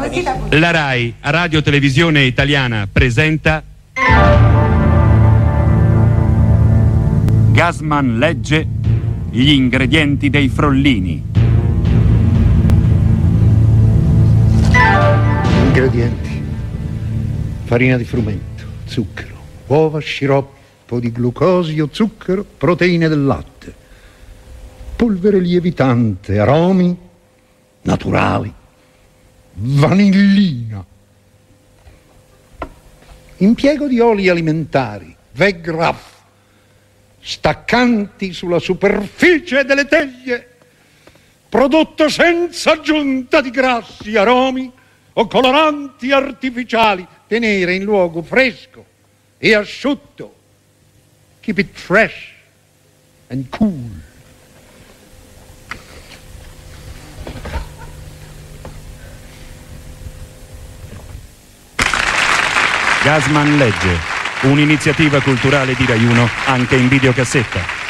così da La RAI, Radio Televisione Italiana, presenta Gassman legge gli ingredienti dei frollini. Ingredienti: farina di frumento, zucchero, uova, sciroppo di glucosio, zucchero, proteine del latte, polvere lievitante, aromi naturali, vanillina, impiego di oli alimentari, Wegraf, staccanti sulla superficie delle teglie, prodotto senza aggiunta di grassi, aromi o coloranti artificiali, tenere in luogo fresco e asciutto. Keep it fresh and cool. Gassman legge, un'iniziativa culturale di Rai 1 anche in videocassetta.